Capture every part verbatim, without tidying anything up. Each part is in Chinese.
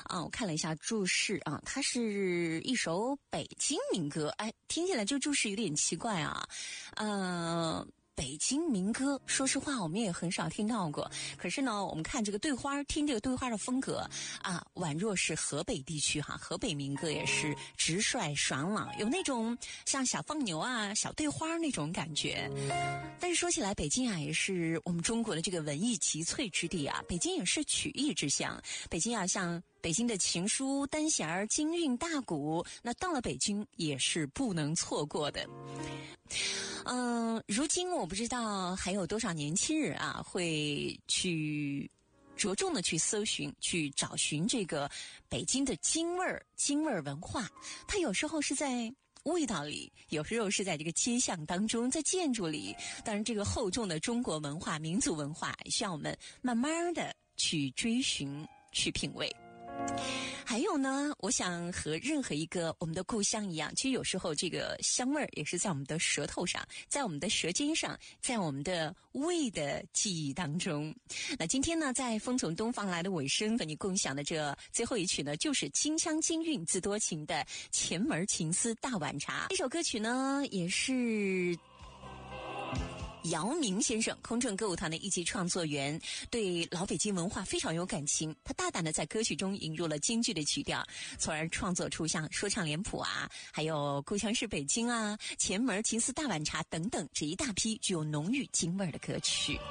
啊，我看了一下注释啊，它是一首北京民歌。哎，听起来这注释有点奇怪啊，呃。北京民歌，说实话我们也很少听到过。可是呢，我们看这个对花，听这个对花的风格啊，宛若是河北地区哈，河北民歌也是直率爽朗，有那种像小放牛啊、小对花那种感觉。但是说起来，北京啊也是我们中国的这个文艺集萃之地啊，北京也是曲艺之乡。北京啊，像北京的情书、单弦儿、京韵大鼓，那到了北京也是不能错过的。嗯，如今我不知道还有多少年轻人啊会去着重的去搜寻、去找寻这个北京的京味儿、京味儿文化。它有时候是在味道里，有时候是在这个街巷当中，在建筑里。当然，这个厚重的中国文化、民族文化，需要我们慢慢的去追寻、去品味。还有呢，我想和任何一个我们的故乡一样，其实有时候这个香味儿也是在我们的舌头上，在我们的舌尖上，在我们的胃的记忆当中。那今天呢，在风从东方来的尾声和你共享的这最后一曲呢，就是京腔京韵自多情的前门情思大碗茶。这首歌曲呢，也是姚明先生，空政歌舞团的一级创作员，对老北京文化非常有感情。他大胆的在歌曲中引入了京剧的曲调，从而创作出像说唱脸谱啊，还有故乡是北京啊、前门情思大碗茶等等这一大批具有浓郁京味的歌曲。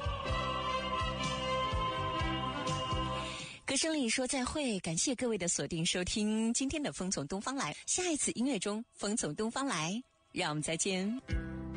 歌声里说再会，感谢各位的锁定收听今天的风从东方来，下一次音乐中风从东方来，让我们再见。